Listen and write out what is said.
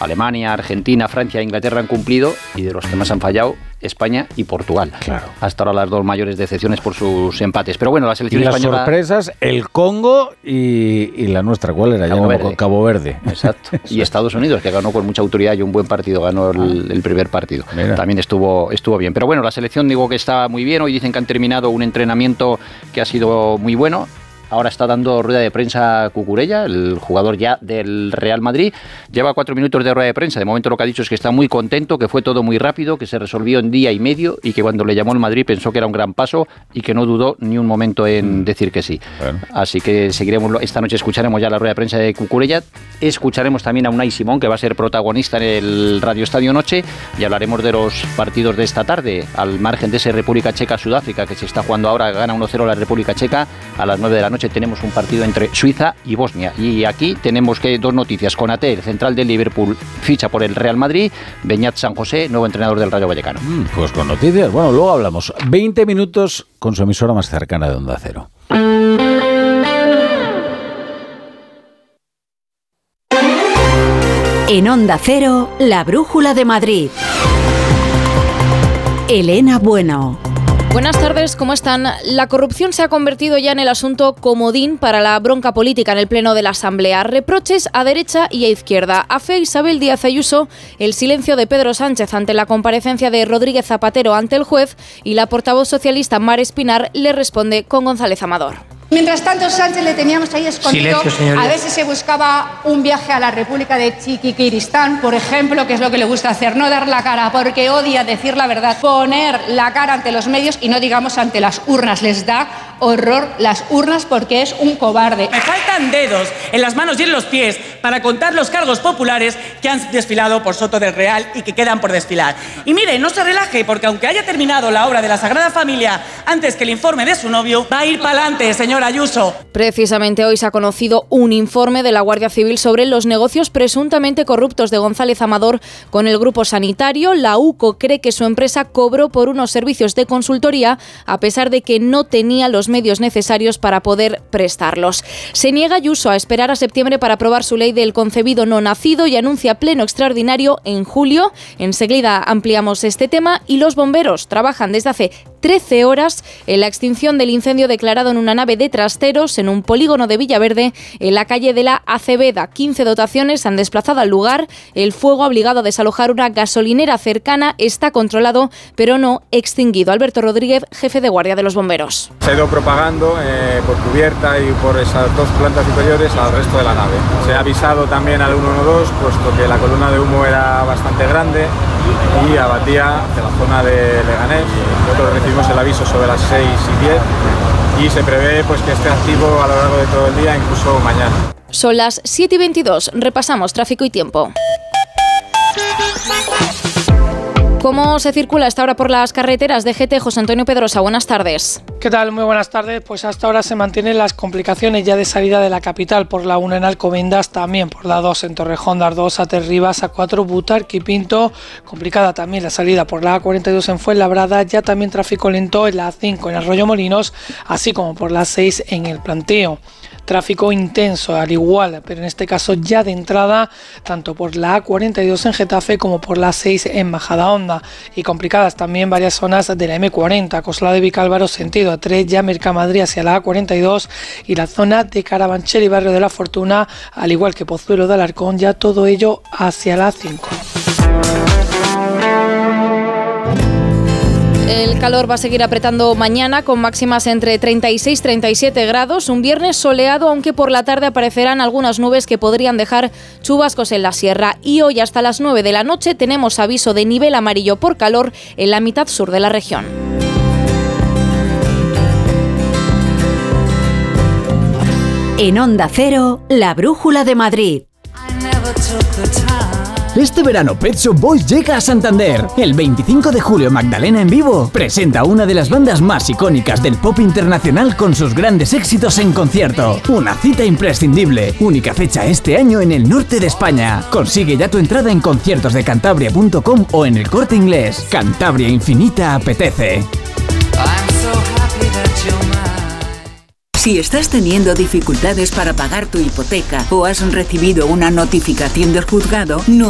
Alemania, Argentina, Francia e Inglaterra han cumplido, y de los que más han fallado, España y Portugal. Claro. Hasta ahora las dos mayores decepciones por sus empates. Pero bueno, la selección y las española... sorpresas, el Congo y la nuestra, ¿cuál era? Cabo Verde. Exacto. Y Estados Unidos, que ganó con mucha autoridad y un buen partido, ganó el primer partido. Mira. También estuvo bien. Pero bueno, la selección digo que está muy bien. Hoy dicen que han terminado un entrenamiento que ha sido muy bueno. Ahora está dando rueda de prensa Cucurella, el jugador ya del Real Madrid. Lleva 4 minutos de rueda de prensa. De momento lo que ha dicho es que está muy contento, que fue todo muy rápido, que se resolvió en día y medio y que cuando le llamó el Madrid pensó que era un gran paso y que no dudó ni un momento en decir que sí. Bueno. Así que seguiremos, esta noche escucharemos ya la rueda de prensa de Cucurella. Escucharemos también a Unai Simón, que va a ser protagonista en el Radio Estadio Noche, y hablaremos de los partidos de esta tarde, al margen de ese República Checa-Sudáfrica que se está jugando ahora. Gana 1-0 la República Checa. A las 9 de la noche tenemos un partido entre Suiza y Bosnia. Y aquí tenemos dos noticias. Konaté, el central del Liverpool, ficha por el Real Madrid. Beñat San José, nuevo entrenador del Rayo Vallecano. Pues con noticias, bueno, luego hablamos. 20 minutos con su emisora más cercana de Onda Cero. En Onda Cero, la Brújula de Madrid. Elena Bueno. Buenas tardes, ¿cómo están? La corrupción se ha convertido ya en el asunto comodín para la bronca política en el Pleno de la Asamblea. Reproches a derecha y a izquierda. Afe Isabel Díaz Ayuso, el silencio de Pedro Sánchez ante la comparecencia de Rodríguez Zapatero ante el juez, y la portavoz socialista Mar Espinar le responde con González Amador. Mientras tanto, Sánchez le teníamos ahí escondido. Silencio, a ver si se buscaba un viaje a la República de Chiquiristán, por ejemplo, que es lo que le gusta hacer, no dar la cara, porque odia decir la verdad, poner la cara ante los medios y no digamos ante las urnas. Les da horror las urnas porque es un cobarde. Me faltan dedos en las manos y en los pies para contar los cargos populares que han desfilado por Soto del Real y que quedan por desfilar. Y mire, no se relaje, porque aunque haya terminado la obra de la Sagrada Familia antes que el informe de su novio, va a ir para adelante, señor Ayuso. Precisamente hoy se ha conocido un informe de la Guardia Civil sobre los negocios presuntamente corruptos de González Amador con el grupo sanitario. La UCO cree que su empresa cobró por unos servicios de consultoría a pesar de que no tenía los medios necesarios para poder prestarlos. Se niega Ayuso a esperar a septiembre para aprobar su ley del concebido no nacido y anuncia pleno extraordinario en julio. Enseguida ampliamos este tema. Y los bomberos trabajan desde hace 13 horas en la extinción del incendio declarado en una nave de trasteros en un polígono de Villaverde, en la calle de la Aceveda. 15 dotaciones se han desplazado al lugar. El fuego ha obligado a desalojar una gasolinera cercana. Está controlado, pero no extinguido. Alberto Rodríguez, jefe de guardia de los bomberos. Se ha ido propagando por cubierta y por esas dos plantas superiores al resto de la nave. Se ha avisado también al 112, puesto que la columna de humo era bastante grande y abatía de la zona de Leganés. Nosotros recibimos el aviso sobre las 6:10 y se prevé pues que esté activo a lo largo de todo el día, incluso mañana. Son las 7:22. Repasamos tráfico y tiempo. ¿Cómo se circula hasta ahora por las carreteras de GT? José Antonio Pedrosa, buenas tardes. ¿Qué tal? Muy buenas tardes. Pues hasta ahora se mantienen las complicaciones ya de salida de la capital por la 1 en Alcobendas, también por la 2 en Torrejón de Ardoz, Aterribas, A4 Butarque y Pinto. Complicada también la salida por la A42 en Fuenlabrada, ya también tráfico lento en la A5 en Arroyo Molinos, así como por la 6 en El Planteo. Tráfico intenso al igual, pero en este caso ya de entrada, tanto por la A42 en Getafe como por la 6 en Majadahonda. Y complicadas también varias zonas de la M40, Coslada de Vicálvaro sentido A3, ya Mercamadrid hacia la A42 y la zona de Carabanchel y Barrio de la Fortuna, al igual que Pozuelo de Alarcón, ya todo ello hacia la A5. El calor va a seguir apretando mañana con máximas entre 36 y 37 grados. Un viernes soleado, aunque por la tarde aparecerán algunas nubes que podrían dejar chubascos en la sierra. Y hoy hasta las 9 de la noche tenemos aviso de nivel amarillo por calor en la mitad sur de la región. En Onda Cero, la Brújula de Madrid. Este verano Pet Shop Boys llega a Santander. El 25 de julio Magdalena en vivo presenta a una de las bandas más icónicas del pop internacional con sus grandes éxitos en concierto. Una cita imprescindible. Única fecha este año en el norte de España. Consigue ya tu entrada en conciertosdecantabria.com o en El Corte Inglés. Cantabria Infinita apetece. Si estás teniendo dificultades para pagar tu hipoteca o has recibido una notificación del juzgado, no